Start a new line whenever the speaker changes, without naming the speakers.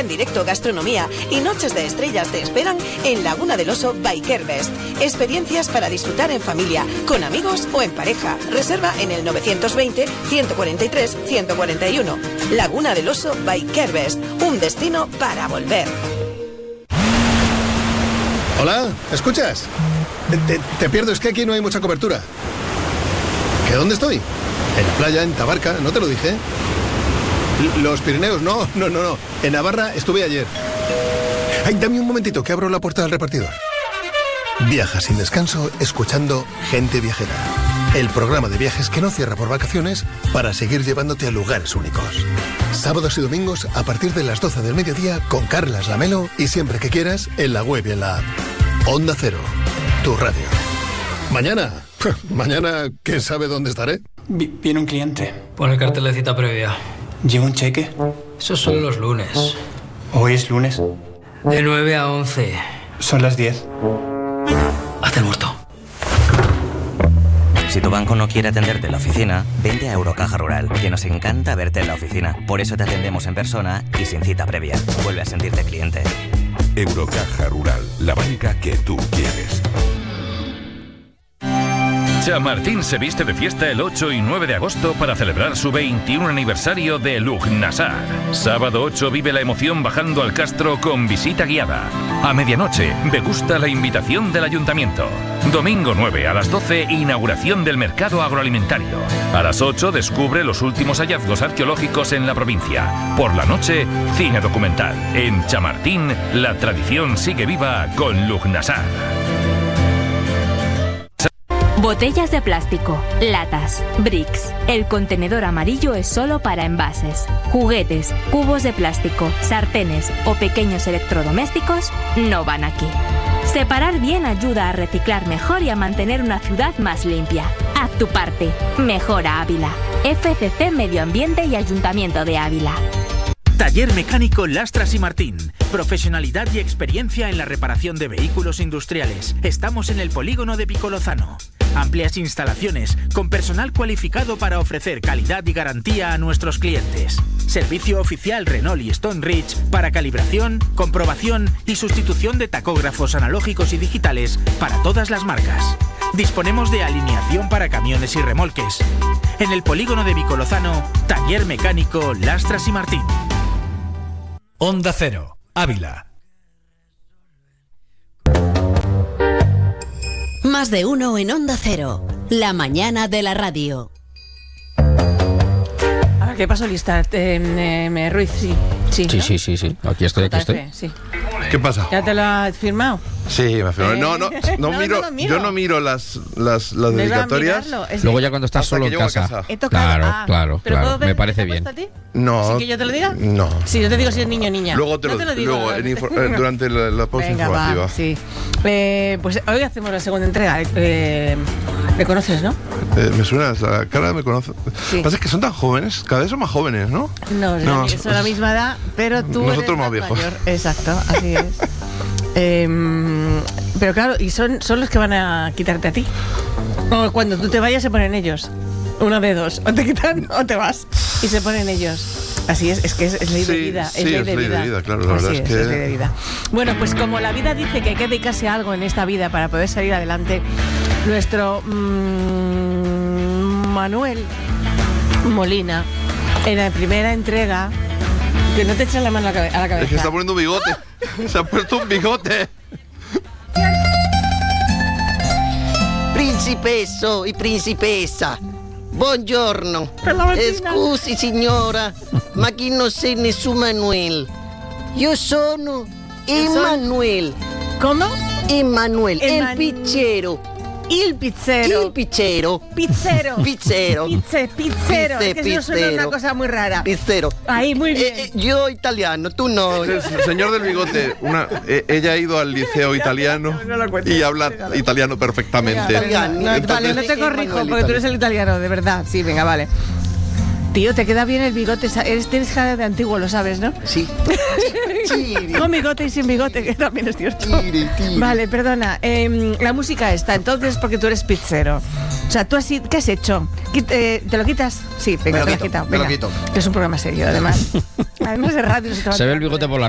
en directo, gastronomía y noches de estrellas te esperan en Laguna del Oso by Kerbest. Experiencias para disfrutar en familia, con amigos o en pareja. Reserva en el 920-143-141. Laguna del Oso by Kerbest. Un destino para volver.
Hola, ¿escuchas? Te pierdo, es que aquí no hay mucha cobertura. ¿Que dónde estoy? En la playa, en Tabarca, ¿no te lo dije? Los Pirineos, no. En Navarra estuve ayer. Ay, dame un momentito, que abro la puerta del repartidor. Viaja sin descanso escuchando Gente Viajera. El programa de viajes que no cierra por vacaciones para seguir llevándote a lugares únicos. Sábados y domingos a partir de las 12 del mediodía con Carlas Lamelo y siempre que quieras en la web y en la app. Onda Cero, tu radio. Mañana, ¿quién sabe dónde estaré?
Viene un cliente.
Pon el cartel de cita previa.
¿Lleva un cheque?
Esos son los lunes.
¿Hoy es lunes?
De 9 a 11.
Son las 10.
Hazte el muerto.
Si tu banco no quiere atenderte en la oficina, vente a Eurocaja Rural, que nos encanta verte en la oficina. Por eso te atendemos en persona y sin cita previa. Vuelve a sentirte cliente.
Eurocaja Rural, la banca que tú quieres.
Chamartín se viste de fiesta el 8 y 9 de agosto para celebrar su 21 aniversario de Lughnasadh. Sábado 8 vive la emoción bajando al Castro con visita guiada. A medianoche degusta la invitación del Ayuntamiento. Domingo 9 a las 12 inauguración del mercado agroalimentario. A las 8 descubre los últimos hallazgos arqueológicos en la provincia. Por la noche, cine documental. En Chamartín, la tradición sigue viva con Lughnasadh.
Botellas de plástico, latas, bricks. El contenedor amarillo es solo para envases. Juguetes, cubos de plástico, sartenes o pequeños electrodomésticos no van aquí. Separar bien ayuda a reciclar mejor y a mantener una ciudad más limpia. Haz tu parte. Mejora Ávila. FCC Medio Ambiente y Ayuntamiento de Ávila.
Taller Mecánico Lastras y Martín. Profesionalidad y experiencia en la reparación de vehículos industriales. Estamos en el polígono de Picolozano. Amplias instalaciones, con personal cualificado para ofrecer calidad y garantía a nuestros clientes. Servicio oficial Renault y Stone Ridge para calibración, comprobación y sustitución de tacógrafos analógicos y digitales para todas las marcas. Disponemos de alineación para camiones y remolques. En el polígono de Picolozano, Taller Mecánico Lastras y Martín.
Onda Cero, Ávila.
Más de uno en Onda Cero, la mañana de la radio.
Ahora, ¿qué pasó, lista? Ruiz, sí. Sí.
Aquí estoy.
Sí.
¿Qué pasa?
¿Ya te lo has firmado?
Sí, me ha firmado. No miro. Yo no miro las dedicatorias.
Luego ya cuando estás solo en casa.
He tocado.
Claro. Me parece bien.
No.
¿Sí que yo te lo diga?
No.
Sí, yo te digo si es niño o niña.
Luego te lo digo. Durante la pausa informativa.
Sí. Pues hoy hacemos la segunda entrega. Me conoces, ¿no?
Me suena la cara, me conoces. Sí. Lo que pasa es que son tan jóvenes, cada vez son más jóvenes, ¿no?
No, son la misma edad, pero tú
nosotros
eres
más viejos.
Mayor. Exacto, así es. Pero claro, y son los que van a quitarte a ti. O cuando tú te vayas se ponen ellos. Una de dos, o te quitan o te vas. Y se ponen ellos. Así es que es ley de vida.
Sí, es ley de vida, claro, la verdad es que...
es ley de vida. Bueno, pues como la vida dice que hay que dedicarse a algo en esta vida para poder salir adelante, nuestro Manuel Molina, en la primera entrega, que no te echas la mano a la cabeza.
Es que está poniendo un bigote. Se ha puesto un bigote.
Principesso e principessa, buongiorno. Scusi signora, ma chi non sei nessun Manuel? Io sono Emanuel.
¿Cómo?
Emanuel, el pizzero.
Il pizzero.
Il pizzero.
Pizzero.
Pizzero.
Pizzero. Es que eso suena una cosa muy rara.
Pizzero.
Ahí, muy bien.
Yo italiano, tú no.
Señor del bigote, ella ha ido al liceo italiano y habla italiano perfectamente.
Vale, no te corrijo porque tú eres el italiano, de verdad. Sí, venga, vale. Tío, te queda bien el bigote. Tienes cara de antiguo, lo sabes, ¿no?
Sí.
Con bigote y sin bigote, que también es cierto. Vale, perdona. La música está, entonces, porque tú eres pizzero. O sea, tú así, ¿qué has hecho? ¿Te lo quitas? Sí, venga, te lo has quitado.
Me lo quito.
Que es un programa serio, además. Además de radio.
Se ve el bigote por la